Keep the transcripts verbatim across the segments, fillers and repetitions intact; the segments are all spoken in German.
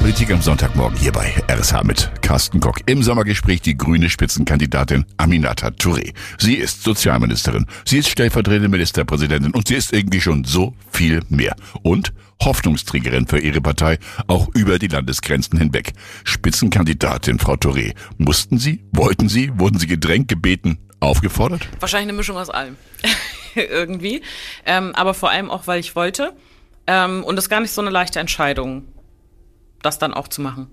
Politik am Sonntagmorgen hier bei R S H mit Carsten Kock. Im Sommergespräch die grüne Spitzenkandidatin Aminata Touré. Sie ist Sozialministerin, sie ist stellvertretende Ministerpräsidentin und sie ist irgendwie schon so viel mehr. Und Hoffnungsträgerin für ihre Partei, auch über die Landesgrenzen hinweg. Spitzenkandidatin, Frau Touré. Mussten Sie? Wollten Sie? Wurden Sie gedrängt, gebeten, aufgefordert? Wahrscheinlich eine Mischung aus allem. Irgendwie. Ähm, aber vor allem auch, weil ich wollte. Ähm, und es ist gar nicht so eine leichte Entscheidung, das dann auch zu machen.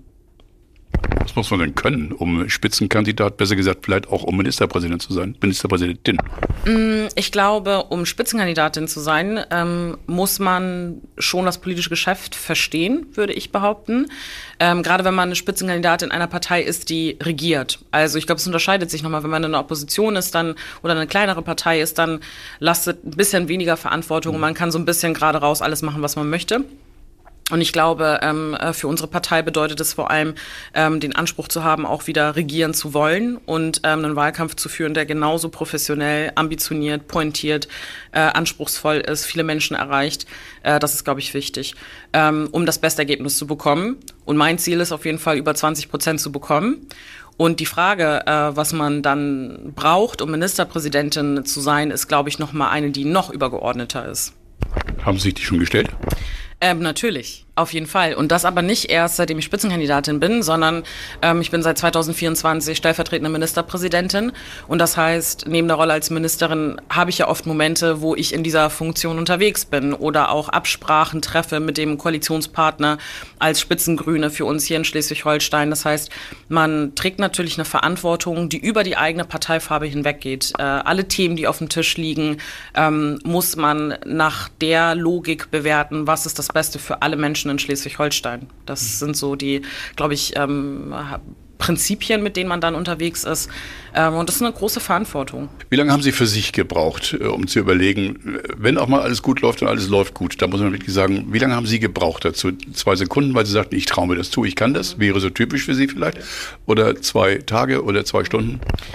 Was muss man denn können, um Spitzenkandidat, besser gesagt vielleicht auch um Ministerpräsident zu sein, Ministerpräsidentin? Ich glaube, um Spitzenkandidatin zu sein, ähm, muss man schon das politische Geschäft verstehen, würde ich behaupten. Ähm, gerade wenn man eine Spitzenkandidatin einer Partei ist, die regiert. Also ich glaube, es unterscheidet sich nochmal, wenn man in einer Opposition ist dann oder eine kleinere Partei ist, dann lastet ein bisschen weniger Verantwortung und man kann so ein bisschen gerade raus alles machen, was man möchte. Und ich glaube, ähm, für unsere Partei bedeutet es vor allem, ähm, den Anspruch zu haben, auch wieder regieren zu wollen und ähm, einen Wahlkampf zu führen, der genauso professionell, ambitioniert, pointiert, äh, anspruchsvoll ist, viele Menschen erreicht. Äh, das ist, glaube ich, wichtig, ähm, um das beste Ergebnis zu bekommen. Und mein Ziel ist auf jeden Fall, über zwanzig Prozent zu bekommen. Und die Frage, äh, was man dann braucht, um Ministerpräsidentin zu sein, ist, glaube ich, noch mal eine, die noch übergeordneter ist. Haben Sie sich die schon gestellt? Ähm, natürlich, auf jeden Fall. Und das aber nicht erst, seitdem ich Spitzenkandidatin bin, sondern ähm, ich bin seit zweitausendvierundzwanzig stellvertretende Ministerpräsidentin. Und das heißt, neben der Rolle als Ministerin habe ich ja oft Momente, wo ich in dieser Funktion unterwegs bin oder auch Absprachen treffe mit dem Koalitionspartner als Spitzengrüne für uns hier in Schleswig-Holstein. Das heißt, man trägt natürlich eine Verantwortung, die über die eigene Parteifarbe hinweggeht. Äh, alle Themen, die auf dem Tisch liegen, ähm, muss man nach der Logik bewerten, was ist das Beste für alle Menschen in Schleswig-Holstein. Das sind so die, glaube ich, ähm, Prinzipien, mit denen man dann unterwegs ist. Ähm, und das ist eine große Verantwortung. Wie lange haben Sie für sich gebraucht, um zu überlegen, wenn auch mal alles gut läuft und alles läuft gut, da muss man wirklich sagen, wie lange haben Sie gebraucht dazu? Zwei Sekunden, weil Sie sagten, ich traue mir das zu, ich kann das, wäre so typisch für Sie vielleicht? Oder zwei Tage oder zwei Stunden?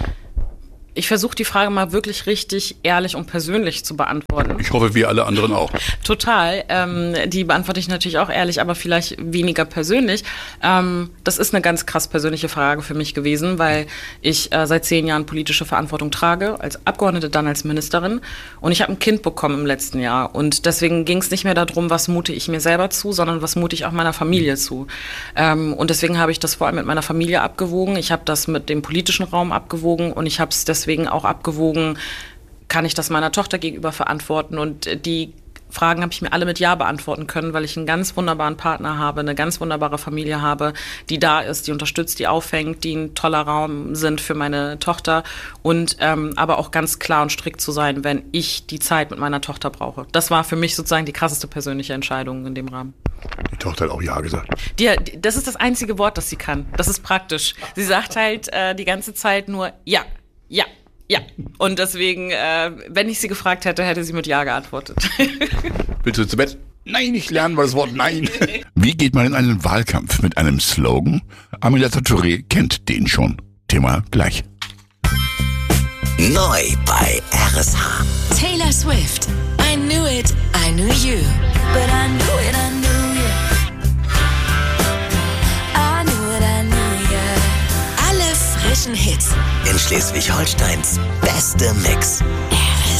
Ich versuche die Frage mal wirklich richtig ehrlich und persönlich zu beantworten. Ich hoffe, wir alle anderen auch. Total. Ähm, die beantworte ich natürlich auch ehrlich, aber vielleicht weniger persönlich. Ähm, das ist eine ganz krass persönliche Frage für mich gewesen, weil ich äh, seit zehn Jahren politische Verantwortung trage, als Abgeordnete, dann als Ministerin. Und ich habe ein Kind bekommen im letzten Jahr. Und deswegen ging es nicht mehr darum, was mute ich mir selber zu, sondern was mute ich auch meiner Familie zu. Ähm, und deswegen habe ich das vor allem mit meiner Familie abgewogen. Ich habe das mit dem politischen Raum abgewogen und ich habe es deswegen Deswegen auch abgewogen, kann ich das meiner Tochter gegenüber verantworten? Und die Fragen habe ich mir alle mit Ja beantworten können, weil ich einen ganz wunderbaren Partner habe, eine ganz wunderbare Familie habe, die da ist, die unterstützt, die auffängt, die ein toller Raum sind für meine Tochter und ähm, aber auch ganz klar und strikt zu sein, wenn ich die Zeit mit meiner Tochter brauche. Das war für mich sozusagen die krasseste persönliche Entscheidung in dem Rahmen. Die Tochter hat auch Ja gesagt. Die, das ist das einzige Wort, das sie kann. Das ist praktisch. Sie sagt halt äh, die ganze Zeit nur Ja. Ja, ja. Und deswegen, äh, wenn ich sie gefragt hätte, hätte sie mit Ja geantwortet. Willst du zu Bett? Nein, ich lerne mal das Wort Nein. Wie geht man in einen Wahlkampf mit einem Slogan? Aminata Touré kennt den schon. Thema gleich. Neu bei R S H. Taylor Swift. I knew it, I knew you. But I knew it, I knew you. I knew it, I knew you. Alle frischen Hits. In Schleswig-Holsteins beste Mix.